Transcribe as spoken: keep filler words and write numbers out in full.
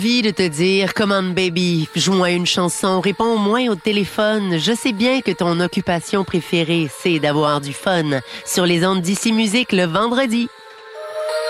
Envie de te dire, come on baby, joue-moi une chanson, réponds au moins au téléphone. Je sais bien que ton occupation préférée, c'est d'avoir du fun. Sur les ondes d'Ici Musique le vendredi.